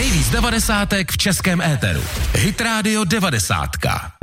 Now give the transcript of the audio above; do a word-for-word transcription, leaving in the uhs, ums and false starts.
Nejvíc devadesátek v českém éteru. Hit Radio devadesátka.